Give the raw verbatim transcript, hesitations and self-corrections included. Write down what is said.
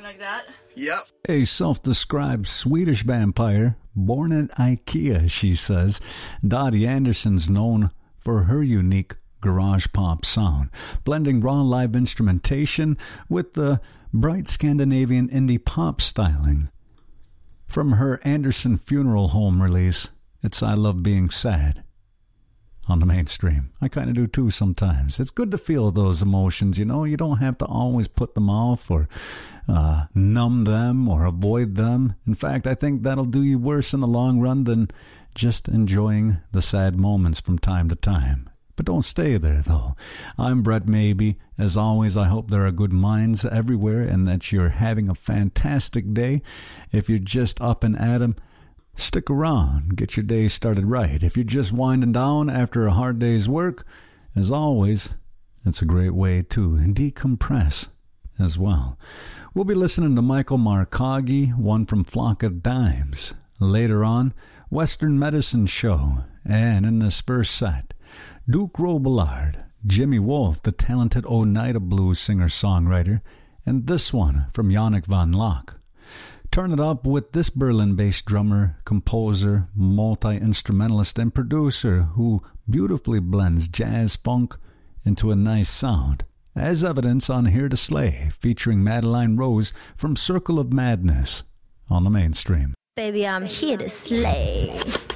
like that. Yep. A self-described Swedish vampire, born at IKEA, she says, Dottie Anderson's known for her unique garage pop sound, blending raw live instrumentation with the bright Scandinavian indie pop styling. From her Anderson Funeral Home release, it's I Love Being Sad, on the mainstream. I kind of do too sometimes. It's good to feel those emotions, you know. You don't have to always put them off or uh, numb them or avoid them. In fact, I think that'll do you worse in the long run than just enjoying the sad moments from time to time. But don't stay there, though. I'm Brett Maybe. As always, I hope there are good minds everywhere and that you're having a fantastic day. If you're just up and at 'em, stick around. Get your day started right. If you're just winding down after a hard day's work, as always, it's a great way to decompress as well. We'll be listening to Michael Marcaggi, one from Flock of Dimes. Later on, Western Medicine Show. And in this first set, Duke Robillard, Jimmy Wolf, the talented Oneida Blues singer-songwriter, and this one from Yannick Van Lock. Turn it up with this Berlin-based drummer, composer, multi-instrumentalist, and producer who beautifully blends jazz funk into a nice sound, as evidence on Here to Slay, featuring Madeline Rose from Circle of Madness on the mainstream. Baby, I'm here to slay.